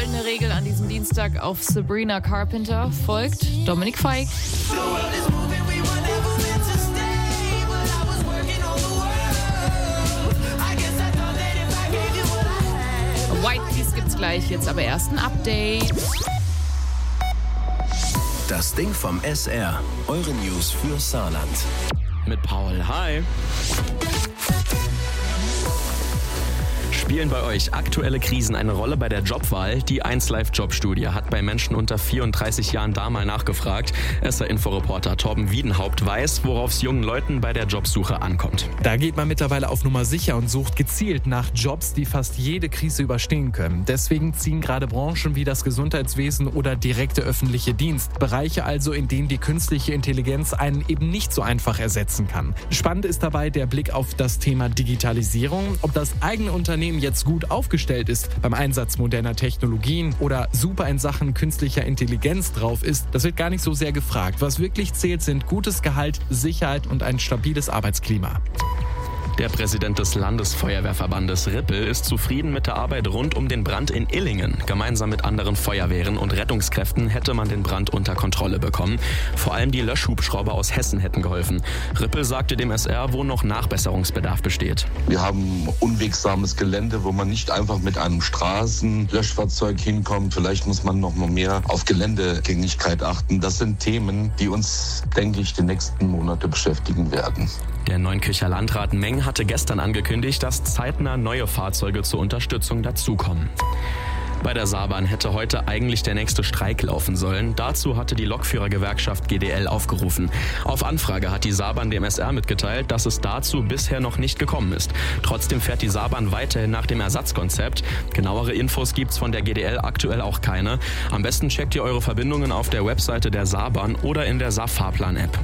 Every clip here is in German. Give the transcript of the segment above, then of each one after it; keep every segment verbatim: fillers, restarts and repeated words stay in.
Goldene Regel an diesem Dienstag auf Sabrina Carpenter. Folgt Dominic Fike. White Keys gibt's gleich, jetzt aber erst ein Update. Das Ding vom S R. Eure News für Saarland. Mit Paul. Hi. Spielen bei euch aktuelle Krisen eine Rolle bei der Jobwahl? Die eins Live Jobstudie hat bei Menschen unter vierunddreißig Jahren da mal nachgefragt. S R-Inforeporter Torben Wiedenhaupt weiß, worauf es jungen Leuten bei der Jobsuche ankommt. Da geht man mittlerweile auf Nummer sicher und sucht gezielt nach Jobs, die fast jede Krise überstehen können. Deswegen ziehen gerade Branchen wie das Gesundheitswesen oder direkte öffentliche Dienst. Bereiche also, in denen die künstliche Intelligenz einen eben nicht so einfach ersetzen kann. Spannend ist dabei der Blick auf das Thema Digitalisierung. Ob das eigene Unternehmen jetzt gut aufgestellt ist beim Einsatz moderner Technologien oder super in Sachen künstlicher Intelligenz drauf ist, das wird gar nicht so sehr gefragt. Was wirklich zählt, sind gutes Gehalt, Sicherheit und ein stabiles Arbeitsklima. Der Präsident des Landesfeuerwehrverbandes Rippel ist zufrieden mit der Arbeit rund um den Brand in Illingen. Gemeinsam mit anderen Feuerwehren und Rettungskräften hätte man den Brand unter Kontrolle bekommen. Vor allem die Löschhubschrauber aus Hessen hätten geholfen. Rippel sagte dem S R, wo noch Nachbesserungsbedarf besteht. Wir haben unwegsames Gelände, wo man nicht einfach mit einem Straßenlöschfahrzeug hinkommt. Vielleicht muss man noch mal mehr auf Geländegängigkeit achten. Das sind Themen, die uns, denke ich, die nächsten Monate beschäftigen werden. Der Neunkircher Landrat Meng hatte gestern angekündigt, dass zeitnah neue Fahrzeuge zur Unterstützung dazukommen. Bei der Saarbahn hätte heute eigentlich der nächste Streik laufen sollen. Dazu hatte die Lokführergewerkschaft G D L aufgerufen. Auf Anfrage hat die Saarbahn dem S R mitgeteilt, dass es dazu bisher noch nicht gekommen ist. Trotzdem fährt die Saarbahn weiterhin nach dem Ersatzkonzept. Genauere Infos gibt's von der G D L aktuell auch keine. Am besten checkt ihr eure Verbindungen auf der Webseite der Saarbahn oder in der S A Fahrplan-App.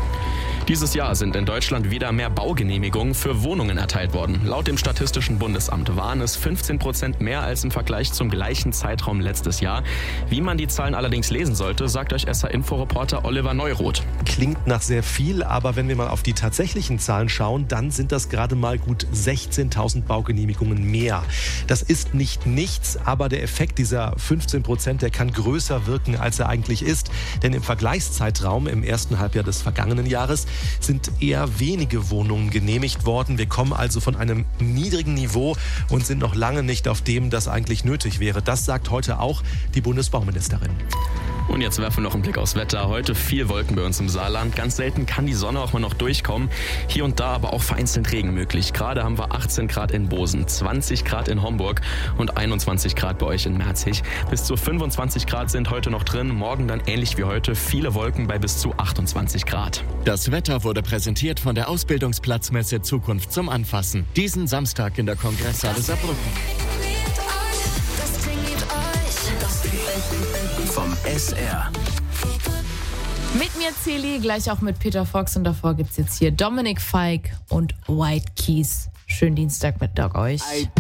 Dieses Jahr sind in Deutschland wieder mehr Baugenehmigungen für Wohnungen erteilt worden. Laut dem Statistischen Bundesamt waren es fünfzehn Prozent mehr als im Vergleich zum gleichen Zeitraum letztes Jahr. Wie man die Zahlen allerdings lesen sollte, sagt euch S R-Inforeporter Oliver Neuroth. Klingt nach sehr viel, aber wenn wir mal auf die tatsächlichen Zahlen schauen, dann sind das gerade mal gut sechzehntausend Baugenehmigungen mehr. Das ist nicht nichts, aber der Effekt dieser fünfzehn Prozent, der kann größer wirken, als er eigentlich ist. Denn im Vergleichszeitraum im ersten Halbjahr des vergangenen Jahres sind eher wenige Wohnungen genehmigt worden. Wir kommen also von einem niedrigen Niveau und sind noch lange nicht auf dem, das eigentlich nötig wäre. Das sagt heute auch die Bundesbauministerin. Und jetzt werfen wir noch einen Blick aufs Wetter. Heute viel Wolken bei uns im Saarland. Ganz selten kann die Sonne auch mal noch durchkommen. Hier und da aber auch vereinzelt Regen möglich. Gerade haben wir achtzehn Grad in Bosen, zwanzig Grad in Homburg und einundzwanzig Grad bei euch in Merzig. Bis zu fünfundzwanzig Grad sind heute noch drin. Morgen dann ähnlich wie heute viele Wolken bei bis zu achtundzwanzig Grad. Das Wetter wurde präsentiert von der Ausbildungsplatzmesse Zukunft zum Anfassen. Diesen Samstag in der Kongresshalle Saarbrücken. Vom S R. Mit mir Celi, gleich auch mit Peter Fox und davor gibt's jetzt hier Dominic Fike und White Keys. Schönen Dienstag mit Dog euch.